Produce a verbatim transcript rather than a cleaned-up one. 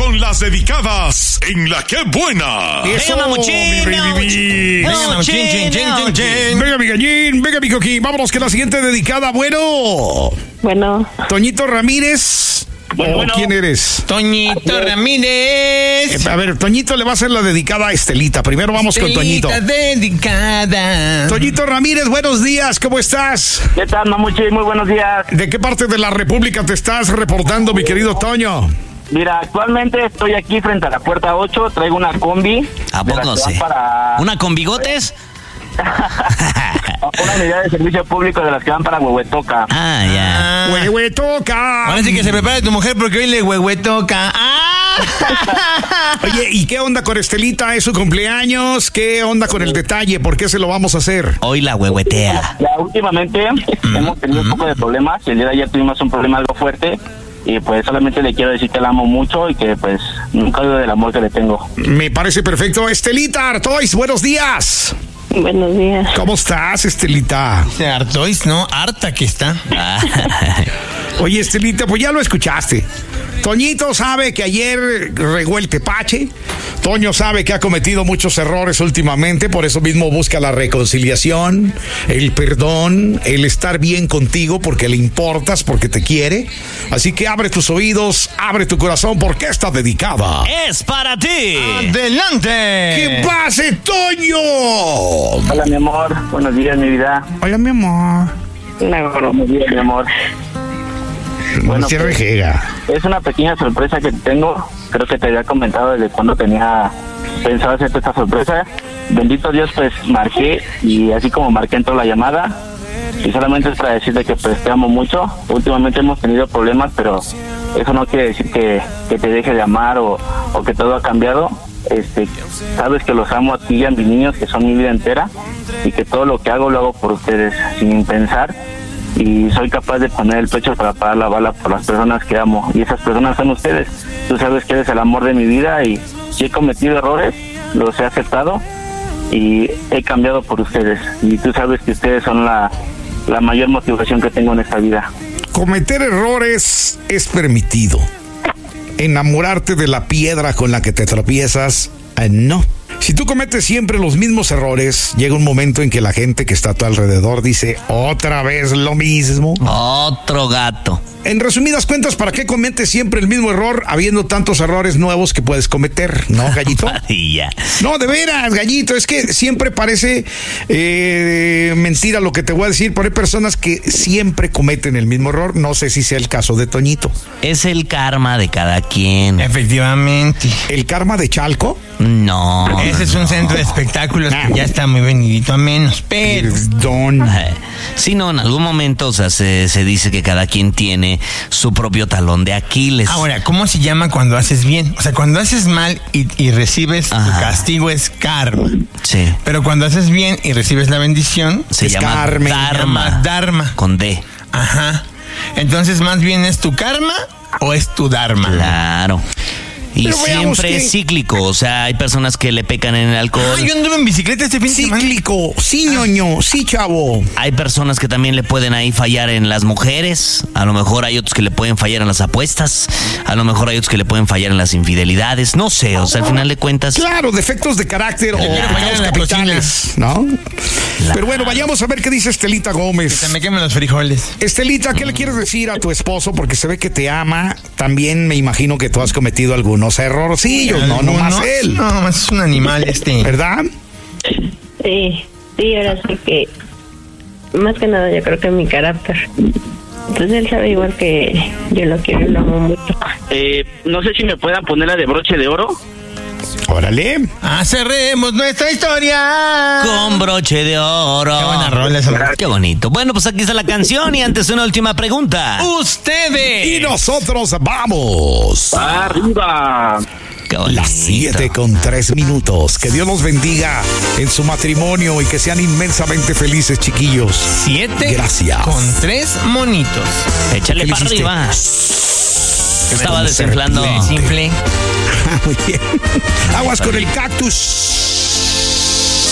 con las dedicadas en La Qué Buena. Eso, venga, mamuchín, mi baby. venga, mamuchín, chin, chin, chin, chin. Venga, mi gallín, venga, mi coquín. Vámonos con la siguiente dedicada. Bueno. Bueno. Toñito Ramírez. Bueno, ¿O bueno. quién eres? Toñito Ramírez. Eh, a ver, Toñito le va a hacer la dedicada a Estelita. Primero vamos con Toñito. Estelita dedicada. Toñito Ramírez, buenos días. ¿Cómo estás? ¿Qué tal, mamuchi? Muy buenos días. ¿De qué parte de la República te estás reportando, mi querido Toño? Mira, actualmente estoy aquí frente a la puerta ocho, traigo una combi. ¿A de la poco que sí? va Para... ¿Una con bigotes? Una unidad de servicio público de las que van para Huehuetoca. Ah, ya. Ah. ¡Huehuetoca! Ahora sí que se prepara tu mujer porque hoy le huehuetoca. ¡Ah! Oye, ¿y qué onda con Estelita? ¿Es su cumpleaños? ¿Qué onda con el detalle? ¿Por qué se lo vamos a hacer? Hoy la huehuetea. Ya últimamente hemos tenido un poco de problemas. El día de ayer tuvimos un problema algo fuerte. Y pues solamente le quiero decir que la amo mucho y que pues nunca dudo del amor que le tengo. Me parece perfecto. Estelita Artois, buenos días. Buenos días. ¿Cómo estás, Estelita? Se hartois, ¿no? Harta que está. Ah, Oye, Estelita, pues ya lo escuchaste. Toñito sabe que ayer regó el tepache. Toño sabe que ha cometido muchos errores últimamente, por eso mismo busca la reconciliación, el perdón, el estar bien contigo porque le importas, porque te quiere. Así que abre tus oídos, abre tu corazón porque está dedicada. es para ti. ¡Adelante! ¡Que pase, Toño! Hola, mi amor. Buenos días, mi vida. Hola, mi amor. Buenos días, mi amor. Bueno, Se pues, rejega. es una pequeña sorpresa que tengo. Creo que te había comentado desde cuando tenía pensado hacerte esta sorpresa. Bendito Dios, pues marqué y así como marqué entró la llamada. Y solamente es para decirte que pues te amo mucho. Últimamente hemos tenido problemas, pero eso no quiere decir que, que te deje de amar o, o que todo ha cambiado. Este, sabes que los amo a ti y a mis niños, que son mi vida entera, y que todo lo que hago lo hago por ustedes sin pensar. Y soy capaz de poner el pecho para pagar la bala por las personas que amo, y esas personas son ustedes. Tú sabes que eres el amor de mi vida, y si he cometido errores, los he aceptado y he cambiado por ustedes, y tú sabes que ustedes son la, la mayor motivación que tengo en esta vida. Cometer errores es permitido. Enamorarte de la piedra con la que te tropiezas, eh, no. Si tú cometes siempre los mismos errores, llega un momento en que la gente que está a tu alrededor dice, otra vez lo mismo. Otro gato. En resumidas cuentas, ¿para qué cometes siempre el mismo error habiendo tantos errores nuevos que puedes cometer? ¿No, Gallito? Padilla. No, de veras, Gallito, es que siempre parece eh, mentira lo que te voy a decir, pero hay personas que siempre cometen el mismo error. No sé si sea el caso de Toñito. Es el karma de cada quien. Efectivamente. ¿El karma de Chalco? No. Ese es un centro de espectáculos que ya está muy venidito a menos, pero... Perdón. Eh, Sí, no, en algún momento, o sea, se, se dice que cada quien tiene su propio talón de Aquiles. Ahora, ¿cómo se llama cuando haces bien? O sea, cuando haces mal y, y recibes Ajá. tu castigo es karma. Sí. Pero cuando haces bien y recibes la bendición, Se Es llama Carmen. se Dharma. llama dharma. Con D. Ajá. Entonces, más bien, ¿es tu karma o es tu dharma? Claro. Y Pero veamos siempre que- es cíclico, o sea, hay personas que le pecan en el alcohol. Ah, yo anduve en bicicleta este fin de semana. Cíclico, sí, ñoño, sí, chavo. Hay personas que también le pueden ahí fallar en las mujeres, a lo mejor hay otros que le pueden fallar en las apuestas, a lo mejor hay otros que le pueden fallar en las infidelidades, no sé, o sea, al final de cuentas... Claro, defectos de carácter o quiero fallar pecados en la capitales, ¿no? Pero bueno, vayamos a ver qué dice Estelita Gómez. Se me queman los frijoles. Estelita, ¿qué le quieres decir a tu esposo? Porque se ve que te ama. También me imagino que tú has cometido algunos errorcillos, no nomás ¿Algunos? él. No, nomás es un animal este. ¿Verdad? Sí, sí, ahora sí que... Más que nada yo creo que mi carácter. Pues él sabe igual que yo lo quiero y lo amo mucho. Eh, no sé si me puedan poner la de broche de oro. Órale. Ah, cerremos nuestra historia. Con broche de oro. Qué buena rola esa. Qué bonito. Bueno, pues aquí está la canción y antes una última pregunta. Ustedes. Y nosotros vamos. ¡Arriba! Qué bonito. Las siete con tres minutos. Que Dios los bendiga en su matrimonio y que sean inmensamente felices, chiquillos. Siete. Gracias. Con tres monitos. Échale ¿Qué le para hiciste? arriba. Estaba Como desinflando. serpiente. Simple. Muy bien. Aguas con el cactus.